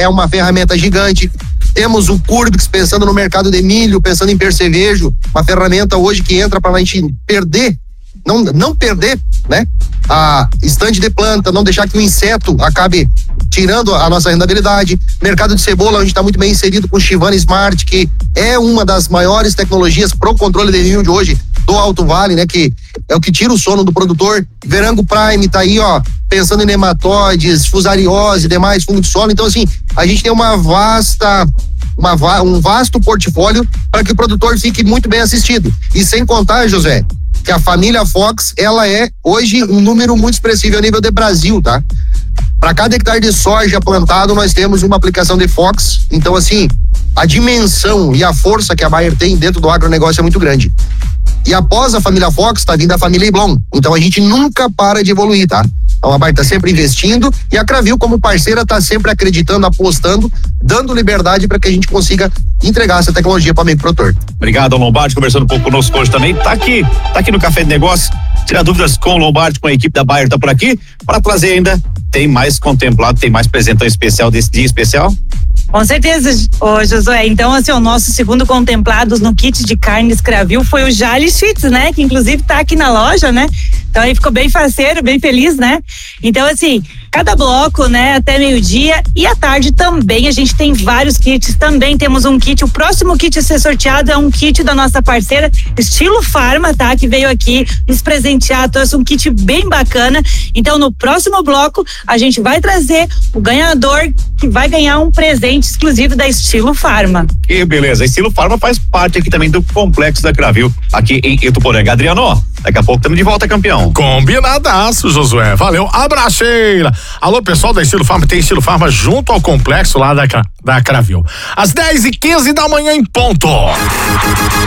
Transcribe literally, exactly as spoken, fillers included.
é uma ferramenta gigante. Temos o Curbix pensando no mercado de milho, pensando em percevejo, uma ferramenta hoje que entra para a gente perder, não, não perder, né? A estande de planta, não deixar que o inseto acabe tirando a nossa rentabilidade. Mercado de cebola, a gente está muito bem inserido com o Chivana Smart, que é uma das maiores tecnologias pro controle de milho de hoje do Alto Vale, né? Que é o que tira o sono do produtor. Verango Prime tá aí, ó, pensando em nematóides, fusariose, demais fungos de solo. Então, assim, a gente tem uma vasta, uma, um vasto portfólio para que o produtor fique muito bem assistido. E sem contar, José, que a família Fox, ela é hoje um número muito expressivo a nível de Brasil, tá? Para cada hectare de soja plantado, nós temos uma aplicação de Fox. Então, assim, a dimensão e a força que a Bayer tem dentro do agronegócio é muito grande. E após a família Fox, tá vindo a família Iblon. Então, a gente nunca para de evoluir, tá? Então, a Bayer tá sempre investindo e a Cravil, como parceira, tá sempre acreditando, apostando, dando liberdade para que a gente consiga entregar essa tecnologia para o amigo produtor. Obrigado, Lombardi, conversando um pouco conosco hoje também. Tá aqui, tá aqui no Café de Negócio. Tira dúvidas com o Lombardi, com a equipe da Bayer, tá por aqui, para trazer ainda, tem mais contemplado, tem mais presentão especial desse dia especial? Com certeza, ô Josué. Então, assim, o nosso segundo contemplados no kit de carnes Cravil foi o Jali Schwitz, né? Que inclusive tá aqui na loja, né? Então aí ficou bem faceiro, bem feliz, né? Então, assim, cada bloco, né, até meio-dia e à tarde também a gente tem vários kits, também temos um kit, o próximo kit a ser sorteado é um kit da nossa parceira Estilo Farma, tá? Que veio aqui nos presentear, trouxe um kit bem bacana. Então no próximo bloco a gente vai trazer o ganhador que vai ganhar um presente exclusivo da Estilo Farma. Que beleza, Estilo Farma faz parte aqui também do complexo da Cravil, aqui em Ituporanga. Adriano, daqui a pouco estamos de volta, campeão. Combinadaço, Josué. Valeu, abracheira. Alô, pessoal da Estilo Farma, tem Estilo Farma junto ao complexo lá da, da Cravil. Às dez e quinze da manhã em ponto.